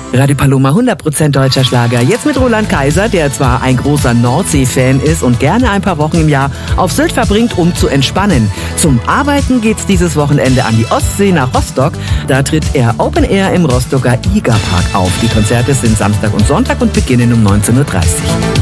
Radio Paloma 100% deutscher Schlager. Jetzt mit Roland Kaiser, der zwar ein großer Nordsee-Fan ist und gerne ein paar Wochen im Jahr auf Sylt verbringt, um zu entspannen. Zum Arbeiten geht's dieses Wochenende an die Ostsee nach Rostock. Da tritt er Open Air im Rostocker IGA Park auf. Die Konzerte sind Samstag und Sonntag und beginnen um 19:30 Uhr.